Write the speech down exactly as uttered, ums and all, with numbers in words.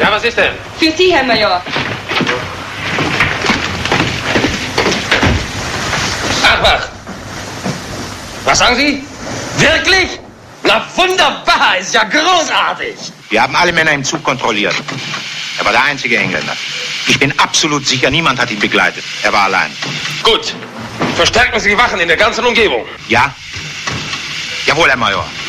Ja, was ist denn? Für Sie, Herr Major. Ach, was sagen Sie? Wirklich? Na wunderbar, ist ja großartig. Wir haben alle Männer im Zug kontrolliert. Er war der einzige Engländer. Ich bin absolut sicher, niemand hat ihn begleitet. Er war allein. Gut. Verstärken Sie die Wachen in der ganzen Umgebung. Ja? Jawohl, Herr Major.